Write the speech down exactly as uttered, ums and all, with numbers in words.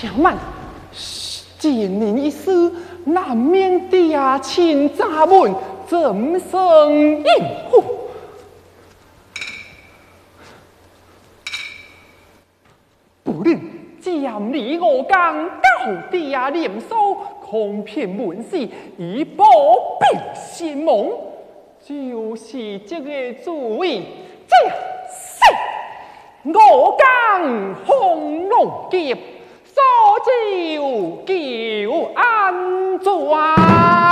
相慢，今年一事难免爹亲查问，怎生应付？不能将你我讲到爹念书，恐骗文士，以保平心梦，就是这个主意。这样，我讲红龙劫，所就叫安怎？